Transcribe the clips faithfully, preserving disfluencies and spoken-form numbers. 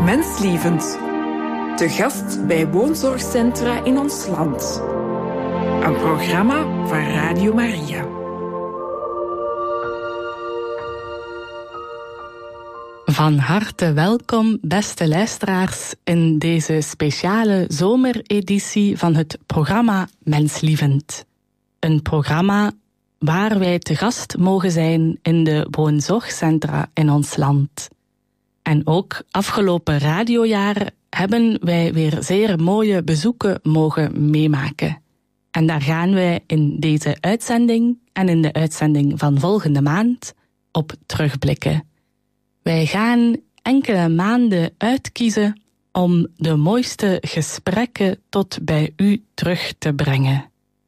Menslievend. Te gast bij woonzorgcentra in ons land. Een programma van Radio Maria. Van harte welkom, beste luisteraars, in deze speciale zomereditie van het programma Menslievend. Een programma waar wij te gast mogen zijn in de woonzorgcentra in ons land. En ook afgelopen radiojaar hebben wij weer zeer mooie bezoeken mogen meemaken. En daar gaan wij in deze uitzending en in de uitzending van volgende maand op terugblikken. Wij gaan enkele maanden uitkiezen om de mooiste gesprekken tot bij u terug te brengen.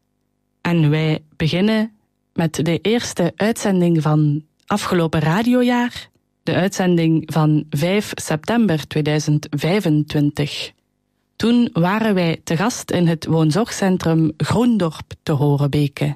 En wij beginnen met de eerste uitzending van afgelopen radiojaar, de uitzending van vijf september tweeduizend vijfentwintig. Toen waren wij te gast in het woonzorgcentrum Groendorp te Horebeke.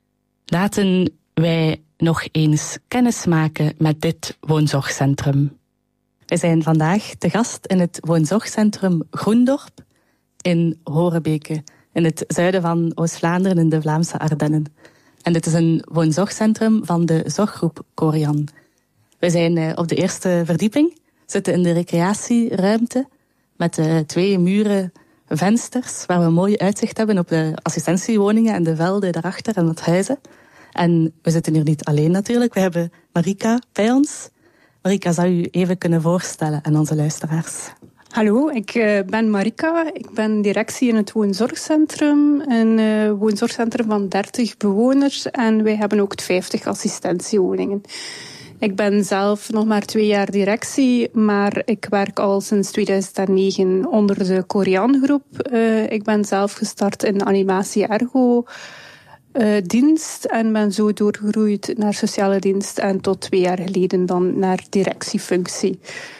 Laten wij nog eens kennis maken met dit woonzorgcentrum. We zijn vandaag te gast in het woonzorgcentrum Groendorp in Horebeke, in het zuiden van Oost-Vlaanderen in de Vlaamse Ardennen. En dit is een woonzorgcentrum van de zorggroep Corian. We zijn op de eerste verdieping, zitten in de recreatieruimte met uh, twee muren vensters waar we een mooi uitzicht hebben op de assistentiewoningen en de velden daarachter en het huizen. En we zitten hier niet alleen natuurlijk, we hebben Marika bij ons. Marika, zou u even kunnen voorstellen aan onze luisteraars? Hallo, ik uh, ben Marika. Ik ben directie in het woonzorgcentrum. Een uh, woonzorgcentrum van dertig bewoners en wij hebben ook vijftig assistentiewoningen. Ik ben zelf nog maar twee jaar directie, maar ik werk al sinds tweeduizend negen onder de Corian-groep. Uh, ik ben zelf gestart in animatie ergo uh, dienst en ben zo doorgegroeid naar sociale dienst en tot twee jaar geleden dan naar directiefunctie.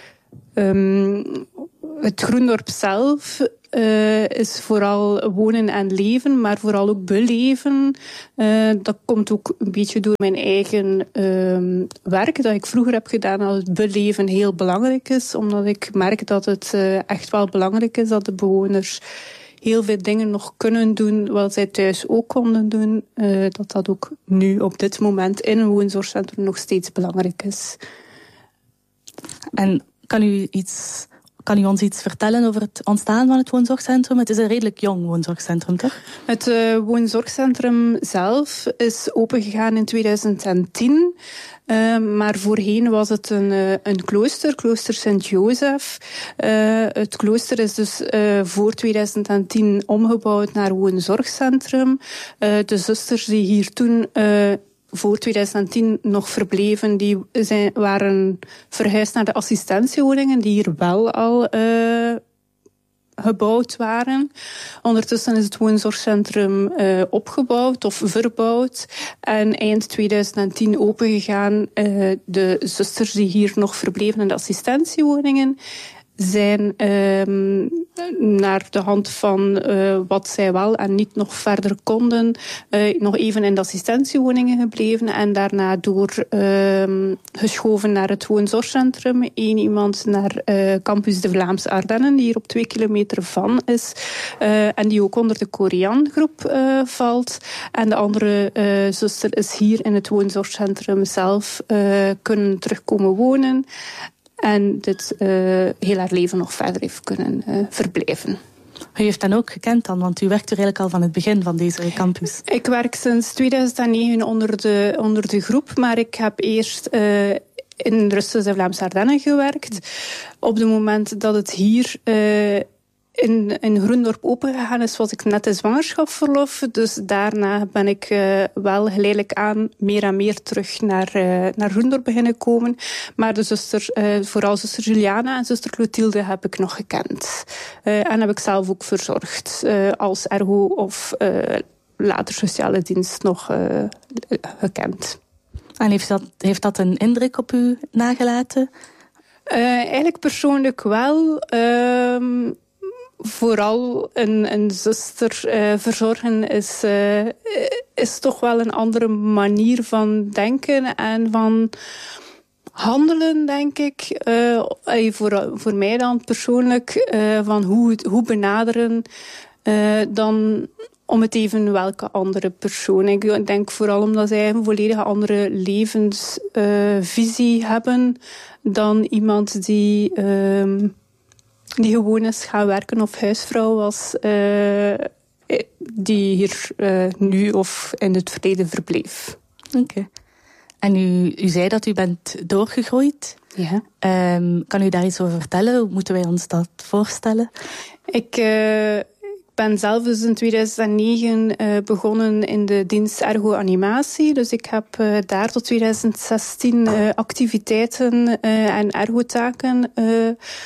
Um, het Groendorp zelf uh, is vooral wonen en leven, maar vooral ook beleven. Uh, dat komt ook een beetje door mijn eigen uh, werk dat ik vroeger heb gedaan, dat het beleven heel belangrijk is, omdat ik merk dat het uh, echt wel belangrijk is dat de bewoners heel veel dingen nog kunnen doen wat zij thuis ook konden doen. Uh, dat dat ook nu op dit moment in een woonzorgcentrum nog steeds belangrijk is. En kan u iets... Kan u ons iets vertellen over het ontstaan van het woonzorgcentrum? Het is een redelijk jong woonzorgcentrum, toch? Het uh, woonzorgcentrum zelf is opengegaan in tweeduizend tien. Uh, maar voorheen was het een, uh, een klooster, klooster Sint-Jozef. Uh, het klooster is dus uh, voor tweeduizend tien omgebouwd naar woonzorgcentrum. Uh, de zusters die hier toen... Uh, voor tweeduizend tien nog verbleven, die zijn, waren verhuisd naar de assistentiewoningen, die hier wel al uh, gebouwd waren. Ondertussen is het woonzorgcentrum uh, opgebouwd of verbouwd en eind tweeduizend tien opengegaan. Uh, de zusters die hier nog verbleven in de assistentiewoningen zijn uh, naar de hand van uh, wat zij wel en niet nog verder konden, uh, nog even in de assistentiewoningen gebleven en daarna door uh, geschoven naar het woonzorgcentrum. Eén iemand naar uh, campus de Vlaamse Ardennen, die hier op twee kilometer van is, uh, en die ook onder de Corian-groep uh, valt. En de andere uh, zuster is hier in het woonzorgcentrum zelf uh, kunnen terugkomen wonen. En dit uh, heel haar leven nog verder heeft kunnen uh, verblijven. U heeft dan ook gekend dan, want u werkt er eigenlijk al van het begin van deze campus. Ik werk sinds tweeduizend negen onder de, onder de groep, maar ik heb eerst uh, in Rusland en Vlaamse Ardennen gewerkt. Op het moment dat het hier uh, in, in Groendorp opengegaan is, was ik net in zwangerschapsverlof. Dus daarna ben ik uh, wel geleidelijk aan meer en meer terug naar, uh, naar Groendorp beginnen komen. Maar de zuster, uh, vooral zuster Juliana en zuster Clotilde heb ik nog gekend. Uh, en heb ik zelf ook verzorgd uh, als ergo of uh, later sociale dienst nog uh, gekend. En heeft dat, heeft dat een indruk op u nagelaten? Uh, eigenlijk persoonlijk wel. Uh, Vooral een, een zuster uh, verzorgen is, uh, is toch wel een andere manier van denken en van handelen, denk ik. Uh, voor, voor mij dan persoonlijk, uh, van hoe, hoe benaderen uh, dan om het even welke andere persoon. Ik denk vooral omdat zij een volledig andere levensvisie uh, hebben dan iemand die, uh, die gewoon is gaan werken of huisvrouw was, uh, die hier uh, nu of in het verleden verbleef. Oké. Okay. En u, u zei dat u bent doorgegroeid. Ja. Um, kan u daar iets over vertellen? Hoe moeten wij ons dat voorstellen? Ik... Uh, Ik ben zelf dus in tweeduizend negen uh, begonnen in de dienst ergo-animatie. Dus ik heb uh, daar tot tweeduizend zestien uh, activiteiten uh, en ergotaken uh,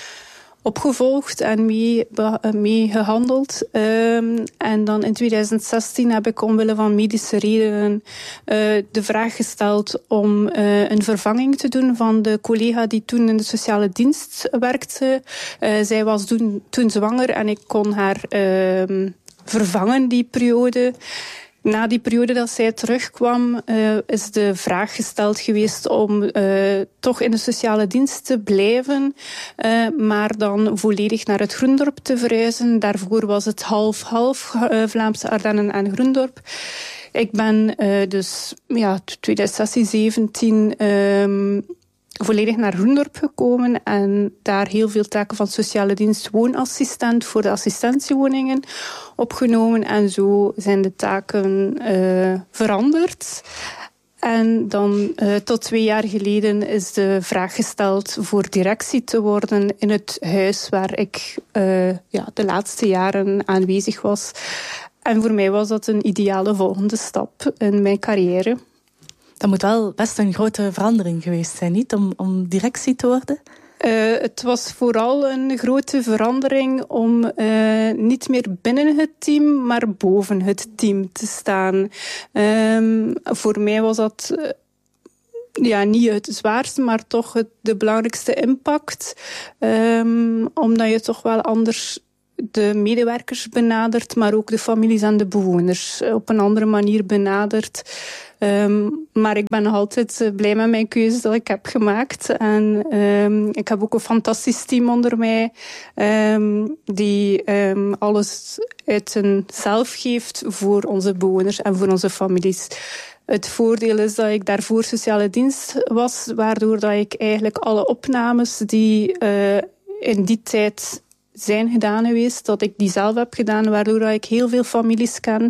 opgevolgd en mee, uh, mee gehandeld. Um, en dan in tweeduizend zestien heb ik omwille van medische redenen uh, de vraag gesteld om uh, een vervanging te doen van de collega die toen in de sociale dienst werkte. Uh, zij was toen, toen zwanger en ik kon haar uh, vervangen die periode. Na die periode dat zij terugkwam, uh, is de vraag gesteld geweest om uh, toch in de sociale dienst te blijven, uh, maar dan volledig naar het Groendorp te verhuizen. Daarvoor was het half-half uh, Vlaamse Ardennen en Groendorp. Ik ben uh, dus ja, tweeduizend zestien, zeventien um, volledig naar Groendorp gekomen en daar heel veel taken van sociale dienst woonassistent voor de assistentiewoningen opgenomen. En zo zijn de taken uh, veranderd. En dan uh, tot twee jaar geleden is de vraag gesteld voor directie te worden in het huis waar ik uh, ja, de laatste jaren aanwezig was. En voor mij was dat een ideale volgende stap in mijn carrière. Dat moet wel best een grote verandering geweest zijn, niet? Om, om directie te worden? Uh, het was vooral een grote verandering om uh, niet meer binnen het team, maar boven het team te staan. Um, voor mij was dat uh, ja, niet het zwaarste, maar toch het, de belangrijkste impact. Um, omdat je toch wel anders de medewerkers benadert, maar ook de families en de bewoners op een andere manier benadert. Um, maar ik ben nog altijd blij met mijn keuze dat ik heb gemaakt. En um, ik heb ook een fantastisch team onder mij, um, die um, alles uit hunzelf geeft voor onze bewoners en voor onze families. Het voordeel is dat ik daarvoor sociale dienst was, waardoor dat ik eigenlijk alle opnames die uh, in die tijd zijn gedaan geweest, dat ik die zelf heb gedaan, waardoor dat ik heel veel families ken.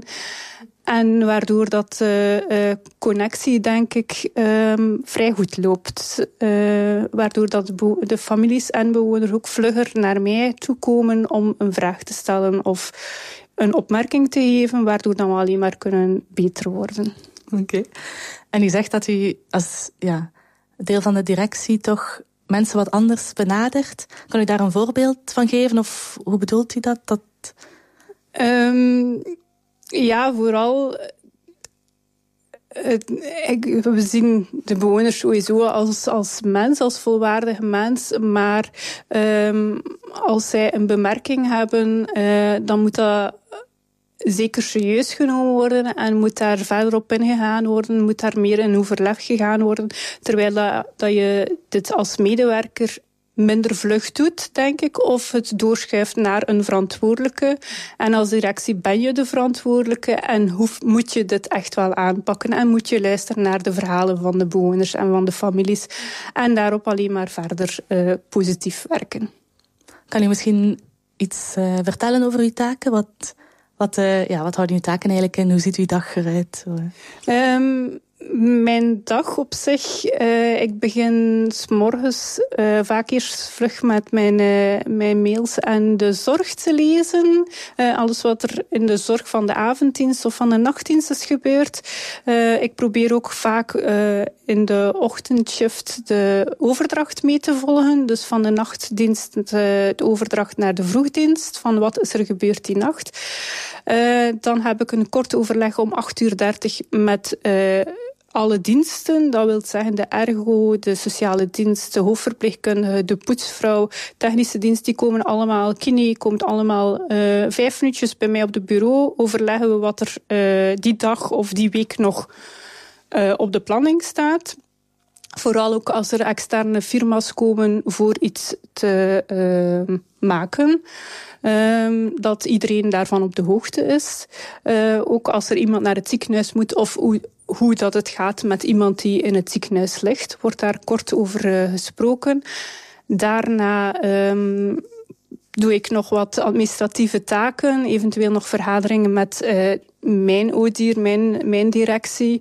En waardoor dat uh, uh, connectie, denk ik, um, vrij goed loopt. Uh, waardoor dat de, de families en bewoners ook vlugger naar mij toekomen om een vraag te stellen of een opmerking te geven, waardoor dan we alleen maar kunnen beter worden. Oké. Okay. En u zegt dat u als ja, deel van de directie toch mensen wat anders benadert. Kan u daar een voorbeeld van geven? Of hoe bedoelt u dat? dat... Um, ja, vooral... Het, ik, we zien de bewoners sowieso als, als mens, als volwaardige mens. Maar um, als zij een bemerking hebben, uh, dan moet dat zeker serieus genomen worden en moet daar verder op ingegaan worden, moet daar meer in overleg gegaan worden. Terwijl dat, dat je dit als medewerker minder vlug doet, denk ik, of het doorschuift naar een verantwoordelijke. En als directie ben je de verantwoordelijke en hoef, moet je dit echt wel aanpakken en moet je luisteren naar de verhalen van de bewoners en van de families en daarop alleen maar verder uh, positief werken. Kan u misschien iets uh, vertellen over uw taken? Wat, wat, uh, ja, wat houden uw taken eigenlijk in? Hoe ziet uw dag eruit? Um, Mijn dag op zich, uh, ik begin 's morgens uh, vaak eerst vlug met mijn, uh, mijn mails en de zorg te lezen. Uh, alles wat er in de zorg van de avonddienst of van de nachtdienst is gebeurd. Uh, ik probeer ook vaak uh, in de ochtendshift de overdracht mee te volgen. Dus van de nachtdienst de, de overdracht naar de vroegdienst. Van wat is er gebeurd die nacht. Uh, dan heb ik een kort overleg om acht uur dertig met uh, alle diensten. Dat wil zeggen de ergo, de sociale dienst, de hoofdverpleegkundige, de poetsvrouw, technische dienst. Die komen allemaal, kine komt allemaal uh, vijf minuutjes bij mij op het bureau. Overleggen we wat er uh, die dag of die week nog uh, op de planning staat. Vooral ook als er externe firma's komen voor iets te uh, maken. Um, dat iedereen daarvan op de hoogte is. Uh, ook als er iemand naar het ziekenhuis moet of hoe, hoe dat het gaat met iemand die in het ziekenhuis ligt, wordt daar kort over uh, gesproken. Daarna um, doe ik nog wat administratieve taken, eventueel nog vergaderingen met uh, mijn O D I R, mijn, mijn directie.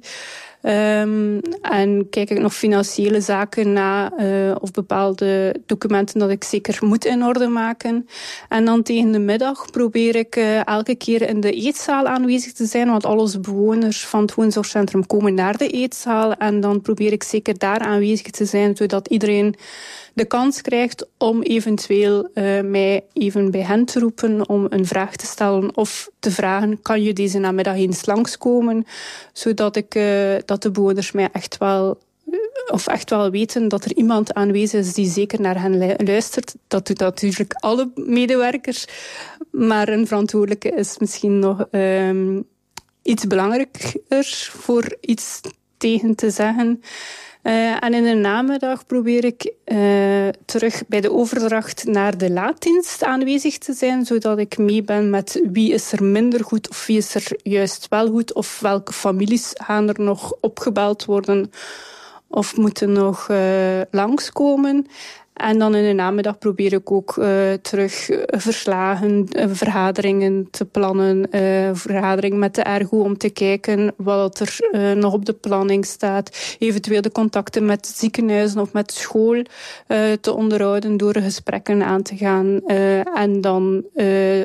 Um, en kijk ik nog financiële zaken na uh, of bepaalde documenten dat ik zeker moet in orde maken. En dan tegen de middag probeer ik uh, elke keer in de eetzaal aanwezig te zijn, want al onze bewoners van het woonzorgcentrum komen naar de eetzaal. En dan probeer ik zeker daar aanwezig te zijn, zodat iedereen de kans krijgt om eventueel uh, mij even bij hen te roepen om een vraag te stellen of te vragen, kan je deze namiddag eens langskomen, zodat ik, uh, dat de bewoners mij echt wel, of echt wel weten dat er iemand aanwezig is die zeker naar hen luistert. Dat doet natuurlijk alle medewerkers, maar een verantwoordelijke is misschien nog um, iets belangrijker voor iets tegen te zeggen. Uh, en in de namiddag probeer ik uh, terug bij de overdracht naar de laaddienst aanwezig te zijn, zodat ik mee ben met wie is er minder goed of wie is er juist wel goed of welke families gaan er nog opgebeld worden of moeten nog uh, langskomen. En dan in de namiddag probeer ik ook uh, terug uh, verslagen, uh, vergaderingen te plannen. Uh, vergadering met de ergo om te kijken wat er uh, nog op de planning staat. Eventueel de contacten met ziekenhuizen of met school uh, te onderhouden door gesprekken aan te gaan. Uh, en dan Uh,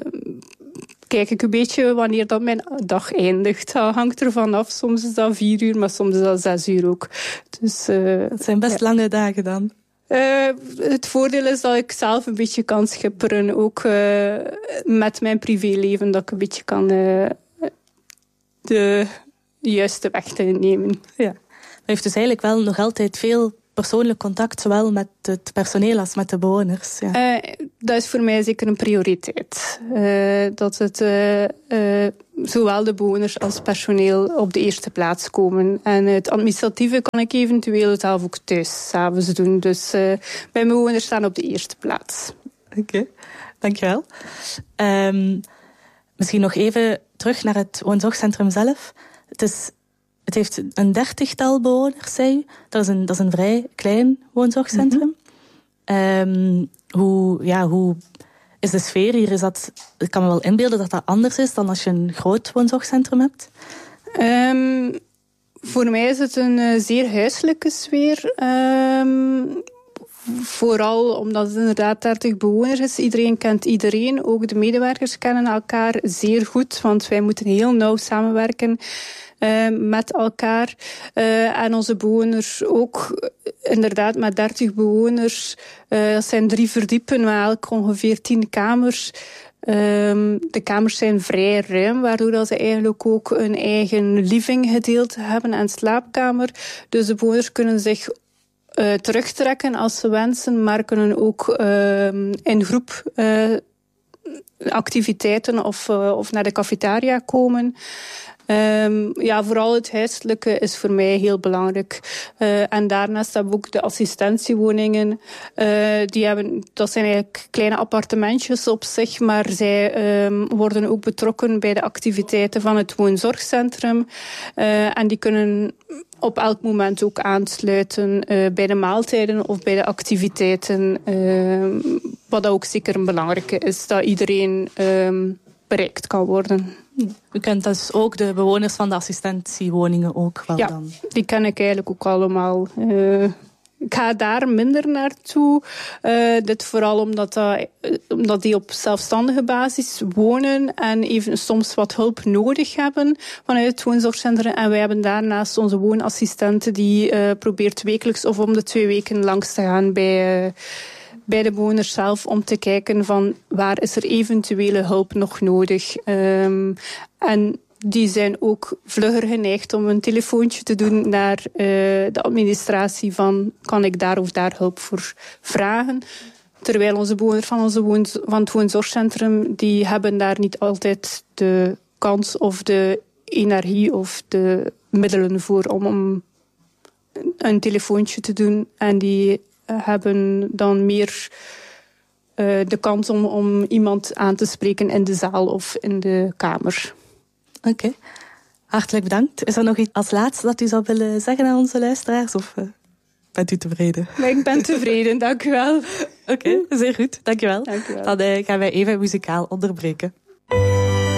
kijk ik een beetje wanneer dat mijn dag eindigt. Dat hangt ervan af. Soms is dat vier uur, maar soms is dat zes uur ook. Dus, uh, het zijn best ja. lange dagen dan. Uh, het voordeel is dat ik zelf een beetje kan schipperen. Ook uh, met mijn privéleven. Dat ik een beetje kan uh, de juiste weg te nemen. Ja. Maar heeft dus eigenlijk wel nog altijd veel persoonlijk contact, zowel met het personeel als met de bewoners. Ja. Uh, dat is voor mij zeker een prioriteit. Uh, dat het uh, uh, zowel de bewoners als personeel op de eerste plaats komen. En het administratieve kan ik eventueel zelf ook thuis 's avonds doen. Dus uh, mijn bewoners staan op de eerste plaats. Oké, okay. Dankjewel. Um, misschien nog even terug naar het woonzorgcentrum zelf. Het is Het heeft een dertigtal bewoners, zei u. Dat is een, dat is een vrij klein woonzorgcentrum. Mm-hmm. Um, hoe, ja, hoe is de sfeer hier? Is dat, ik kan me wel inbeelden dat dat anders is dan als je een groot woonzorgcentrum hebt. Um, voor mij is het een uh, zeer huiselijke sfeer. Um, Vooral omdat het inderdaad dertig bewoners is. Iedereen kent iedereen. Ook de medewerkers kennen elkaar zeer goed. Want wij moeten heel nauw samenwerken uh, met elkaar. Uh, en onze bewoners ook. Inderdaad, met dertig bewoners. Uh, dat zijn drie verdiepen, met elk ongeveer tien kamers. Um, de kamers zijn vrij ruim, waardoor dat ze eigenlijk ook een eigen livinggedeelte hebben en slaapkamer. Dus de bewoners kunnen zich Uh, terugtrekken als ze wensen, maar kunnen ook uh, in groep uh, activiteiten of, uh, of naar de cafetaria komen. Um, ja, vooral het huiselijke is voor mij heel belangrijk. Uh, en daarnaast hebben we ook de assistentiewoningen. Uh, die hebben, dat zijn eigenlijk kleine appartementjes op zich, maar zij um, worden ook betrokken bij de activiteiten van het woonzorgcentrum. Uh, en die kunnen op elk moment ook aansluiten uh, bij de maaltijden of bij de activiteiten. Uh, wat ook zeker een belangrijke is, dat iedereen um, bereikt kan worden. U kent dus ook de bewoners van de assistentiewoningen ook wel ja, dan? Ja, die ken ik eigenlijk ook allemaal. Uh, ik ga daar minder naartoe. Uh, dit vooral omdat, dat, omdat die op zelfstandige basis wonen en even soms wat hulp nodig hebben vanuit het woonzorgcentrum. En wij hebben daarnaast onze woonassistenten die uh, probeert wekelijks of om de twee weken langs te gaan bij Uh, bij de bewoners zelf om te kijken van waar is er eventuele hulp nog nodig. Um, en die zijn ook vlugger geneigd om een telefoontje te doen naar uh, de administratie van kan ik daar of daar hulp voor vragen. Terwijl onze bewoners van, onze woon, van het woonzorgcentrum die hebben daar niet altijd de kans of de energie of de middelen voor om, om een telefoontje te doen. En die hebben dan meer uh, de kans om, om iemand aan te spreken in de zaal of in de kamer. Oké. Okay. Hartelijk bedankt. Is er nog iets als laatste dat u zou willen zeggen aan onze luisteraars? Of uh, bent u tevreden? Maar ik ben tevreden, dank u wel. Oké, okay, zeer goed. Dank je wel. Dank u wel. Dan uh, gaan wij even muzikaal onderbreken.